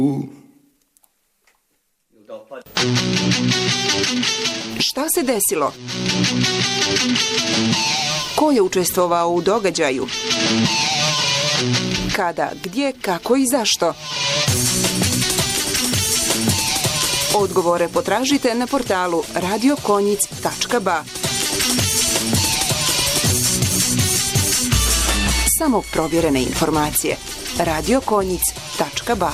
Šta se desilo? Ko je učestvovao u događaju? Kada, gdje, kako i zašto? Odgovore potražite na portalu radiokonjic.ba. Samo provjerene informacije. radiokonjic.ba.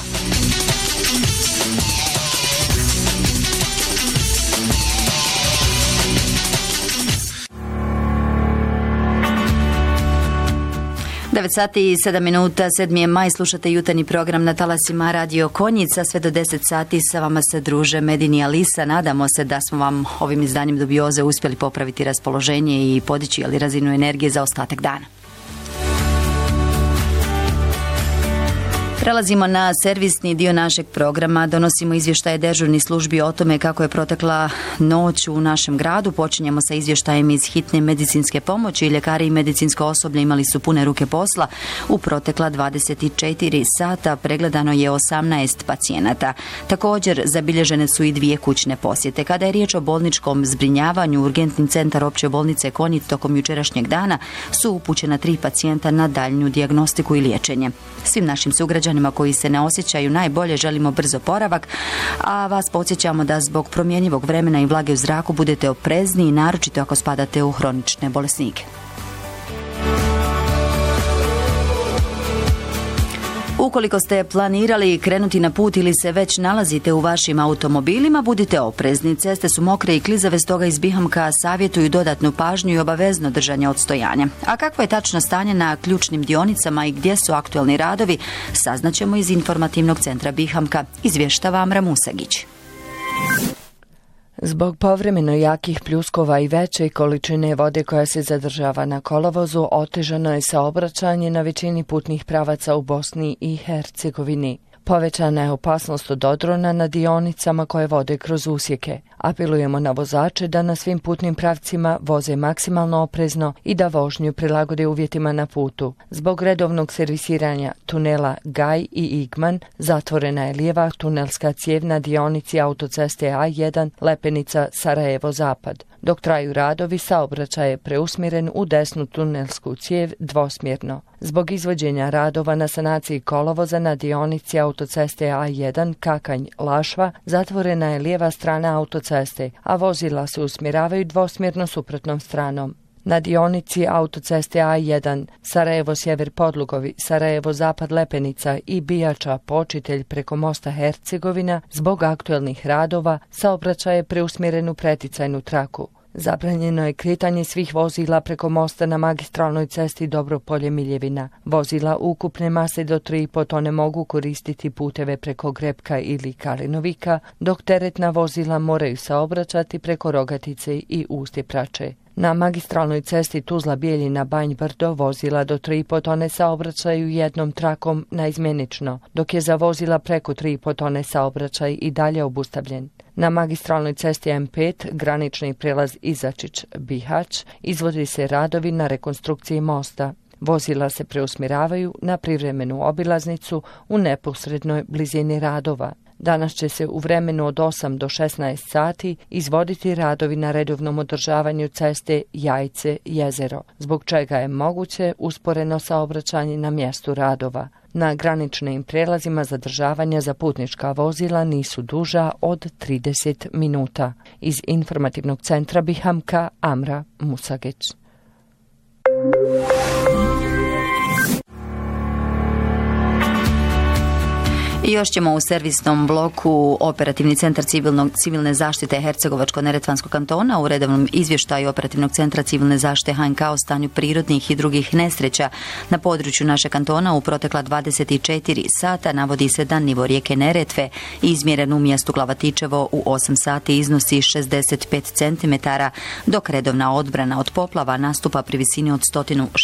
Sati i 7 minuta, 7. maj, slušate jutarnji program na talasima Radio Konjica. Sve do 10 sati sa vama se druže Medini i Alisa. Nadamo se da smo vam ovim izdanjem Dubioze uspjeli popraviti raspoloženje i podići razinu energije za ostatak dana. Prelazimo na servisni dio našeg programa, donosimo izvještaje dežurnih službi o tome kako je protekla noć u našem gradu. Počinjemo sa izvještajem iz hitne medicinske pomoći. Ljekari i medicinsko osoblje imali su pune ruke posla. U protekla 24 sata pregledano je 18 pacijenata. Također zabilježene su i 2 kućne posjete. Kada je riječ o bolničkom zbrinjavanju, urgentni centar opće bolnice Konjic tokom jučerašnjeg dana su upućena 3 pacijenta na daljnju dijagnostiku i liječenje. Svim našim sugrađanima koji se ne osjećaju najbolje želimo brz oporavak, a vas podsjećamo da zbog promjenjivog vremena i vlage u zraku budete oprezni, naročito ako spadate u hronične bolesnike. Ukoliko ste planirali krenuti na put ili se već nalazite u vašim automobilima, budite oprezni. Ceste su mokre i klizave, stoga iz Bihamka savjetuju dodatnu pažnju i obavezno držanje odstojanja. A kakvo je tačno stanje na ključnim dionicama i gdje su aktualni radovi, saznaćemo iz informativnog centra Bihamka, izvještava Amra Musagić. Zbog povremeno jakih pljuskova i veće količine vode koja se zadržava na kolovozu, otežano je saobraćanje na većini putnih pravaca u Bosni i Hercegovini. Povećana je opasnost od odrona na dionicama koje vode kroz usjeke. Apelujemo na vozače da na svim putnim pravcima voze maksimalno oprezno i da vožnju prilagode uvjetima na putu. Zbog redovnog servisiranja tunela Gaj i Igman zatvorena je lijeva tunelska cijev na dionici autoceste A1 Lepenica Sarajevo-Zapad. Dok traju radovi, saobraćaj je preusmjeren u desnu tunelsku cijev dvosmjerno. Zbog izvođenja radova na sanaciji kolovoza na dionici autoceste A1 Kakanj-Lašva zatvorena je lijeva strana autoceste, a vozila se usmjeravaju dvosmjerno suprotnom stranom. Na dionici autoceste A1 Sarajevo-Sjever Podlugovi, Sarajevo-Zapad Lepenica i Bijača Počitelj preko mosta Hercegovina zbog aktuelnih radova saobraćaj je preusmjeren u preticajnu traku. Zabranjeno je kretanje svih vozila preko mosta na magistralnoj cesti Dobropolje-Miljevina. Vozila ukupne mase do 3,5 tone mogu koristiti puteve preko Grepka ili Kalinovika, dok teretna vozila moraju saobraćati preko Rogatice i Ustje Prače. Na magistralnoj cesti Tuzla-Bijeljina Banj Brdo vozila do 3,5 tone saobraćaju jednom trakom naizmjenično, dok je za vozila preko 3,5 tone saobraćaj i dalje obustavljen. Na magistralnoj cesti M5, granični prijelaz Izačić-Bihać, izvodi se radovi na rekonstrukciji mosta. Vozila se preusmjeravaju na privremenu obilaznicu u neposrednoj blizini radova. Danas će se u vremenu od 8 do 16 sati izvoditi radovi na redovnom održavanju ceste Jajce-Jezero, zbog čega je moguće usporeno saobraćanje na mjestu radova. Na graničnim prijelazima zadržavanja za putnička vozila nisu duža od 30 minuta. Iz informativnog centra Bihamka, Amra Musagić. I još ćemo u servisnom bloku Operativni centar civilne zaštite Hercegovačko-neretvanskog kantona u redovnom izvještaju Operativnog centra civilne zaštite HNK o stanju prirodnih i drugih nesreća na području naše kantona u protekla 24 sata navodi se da nivo rijeke Neretve izmjeren u mjestu Glavatičevo u 8 sati iznosi 65 cm, dok redovna odbrana od poplava nastupa pri visini od 160